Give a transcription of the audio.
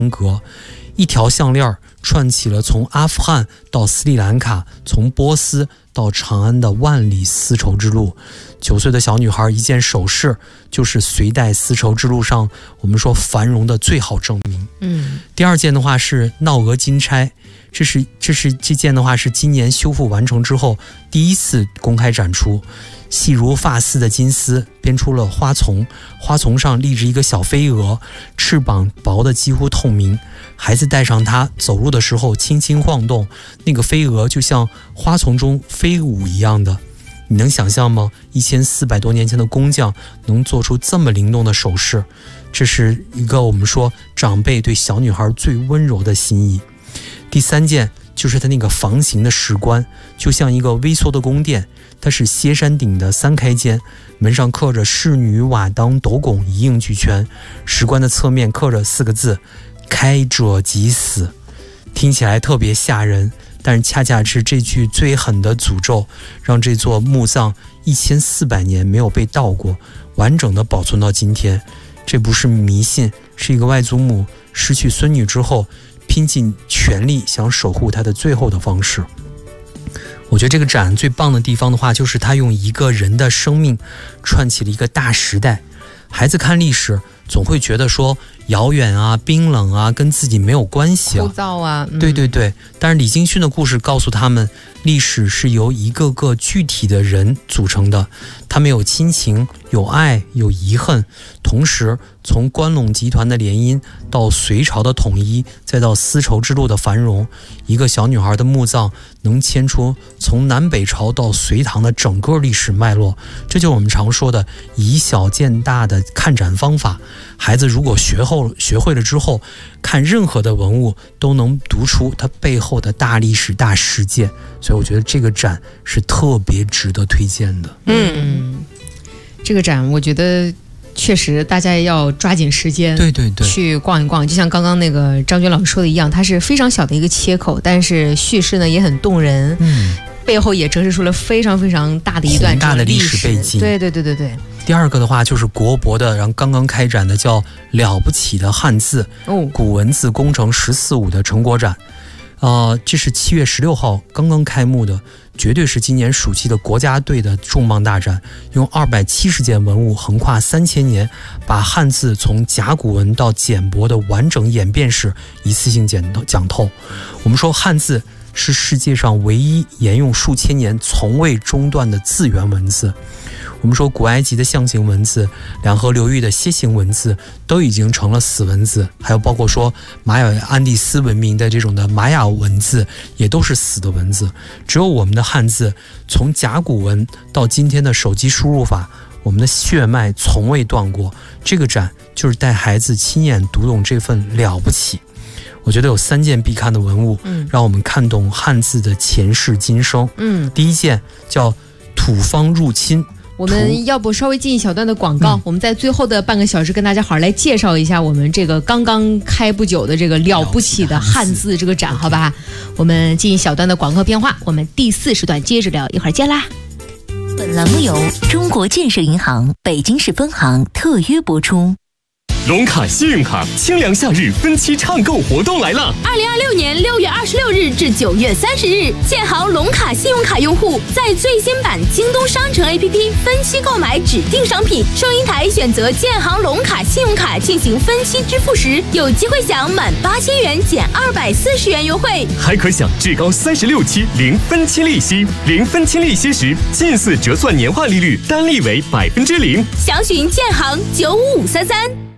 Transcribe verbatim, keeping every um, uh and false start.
格，一条项链串起了从阿富汗到斯里兰卡，从波斯到长安的万里丝绸之路。九岁的小女孩一件首饰，就是隋代丝绸之路上我们说繁荣的最好证明。 嗯， 第二件的话是闹额金钗，这是这是这件的话是今年修复完成之后第一次公开展出。细如发丝的金丝编出了花丛，花丛上立着一个小飞蛾，翅膀薄的几乎透明。孩子带上它走路的时候轻轻晃动，那个飞蛾就像花丛中飞舞一样的。你能想象吗？一千四百多年前的工匠能做出这么灵动的首饰，这是一个我们说长辈对小女孩最温柔的心意。第三件就是它那个房形的石棺，就像一个微缩的宫殿，它是歇山顶的三开间，门上刻着仕女瓦当斗拱一应俱全。石棺的侧面刻着四个字：开者即死。听起来特别吓人，但是恰恰是这句最狠的诅咒，让这座墓葬一千四百年没有被盗过，完整的保存到今天。这不是迷信，是一个外祖母失去孙女之后拼尽全力想守护她的最后的方式。我觉得这个展最棒的地方的话，就是它用一个人的生命串起了一个大时代。孩子看历史总会觉得说遥远啊、冰冷啊，跟自己没有关系啊， 枯燥啊、嗯、 对对对。但是李金勋的故事告诉他们，历史是由一个个具体的人组成的，他们有亲情、有爱、有遗恨。同时从关陇集团的联姻到隋朝的统一，再到丝绸之路的繁荣，一个小女孩的墓葬能牵出从南北朝到隋唐的整个历史脉络。这就是我们常说的以小见大的看展方法。孩子如果学后学会了之后，看任何的文物都能读出它背后的大历史、大事件。所以我觉得这个展是特别值得推荐的。 嗯，这个展我觉得确实大家要抓紧时间， 对对对， 去逛一逛。就像刚刚那个张军老师说的一样，它是非常小的一个切口，但是叙事呢也很动人。嗯，背后也折射出了非常非常大的一段大的历史背景。 对对对对对。 第二个的话就是国博的，然后刚刚开展的叫了不起的汉字、哦、古文字工程十四五的成果展。呃，这是七月十六号刚刚开幕的，绝对是今年暑期的国家队的重磅大展。用二百七十件文物横跨三千年，把汉字从甲骨文到简帛的完整演变史一次性讲透。我们说汉字是世界上唯一沿用数千年从未中断的字源文字。我们说古埃及的象形文字、两河流域的楔形文字都已经成了死文字，还有包括说玛雅安第斯文明的这种的玛雅文字也都是死的文字。只有我们的汉字从甲骨文到今天的手机输入法，我们的血脉从未断过。这个展就是带孩子亲眼读懂这份了不起。我觉得有三件必看的文物，嗯，让我们看懂汉字的前世今生。嗯，第一件叫土方入侵。 我们要不稍微进一小段的广告、嗯、我们在最后的半个小时跟大家好好来介绍一下我们这个刚刚开不久的这个了不起的汉字这个展，好吧？我们进一小段的广告片话，我们第四时段接着聊，一会儿见啦。 本栏目由中国建设银行北京市分行特约播出。 龙卡信用卡清凉夏日分期畅购活动来了！ 二零二六年六月二十六日至九月三十日，建行龙卡信用卡用户在最新版京东商城 A P P 分期购买指定商品，收银台选择建行龙卡信用卡进行分期支付时，有机会享满八千元减二百四十元优惠， 还可享至高三十六期零分期利息。零分期利息时，近似折算年化利率单利为百分之零。 详询建行九五五三三。